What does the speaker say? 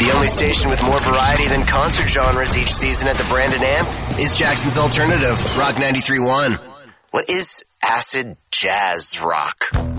The only station with more variety than concert genres each season at the Brandon Amp is Jackson's Alternative, Rock 93.1. What is acid jazz rock?